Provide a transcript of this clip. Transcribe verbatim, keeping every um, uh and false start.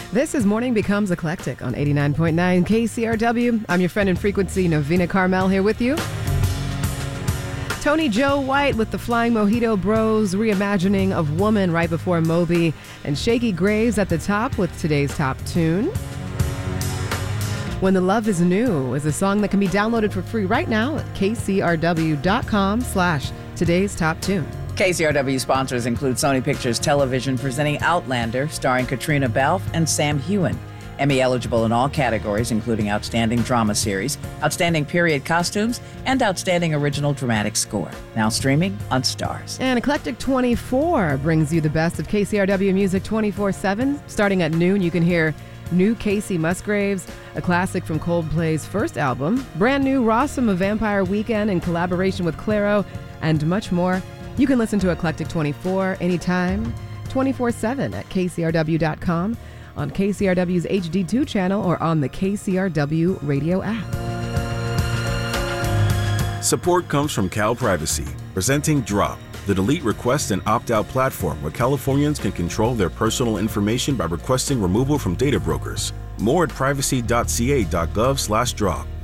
This is Morning Becomes Eclectic on eighty-nine point nine K C R W. I'm your friend in frequency, Novena Carmel, here with you. Tony Joe White with the Flying Mojito Bros reimagining of Woman right before Moby, and Shakey Graves at the top with today's top tune. When the Love is New is a song that can be downloaded for free right now at kcrw.com slash today's top tune. K C R W sponsors include Sony Pictures Television presenting Outlander, starring Katrina Balfe and Sam Heughan. Emmy eligible in all categories, including Outstanding Drama Series, Outstanding Period Costumes, and Outstanding Original Dramatic Score. Now streaming on Stars. And Eclectic twenty-four brings you the best of K C R W music twenty-four seven. Starting at noon, you can hear new Casey Musgraves, a classic from Coldplay's first album, brand new Rossum, A Vampire Weekend in collaboration with Clairo, and much more. You can listen to Eclectic twenty-four anytime, twenty-four seven at k c r w dot com, on K C R W's H D two channel, or on the K C R W radio app. Support comes from Cal Privacy, presenting Drop, the delete, request, and opt-out platform where Californians can control their personal information by requesting removal from data brokers. More at privacy dot c a dot gov slash drop.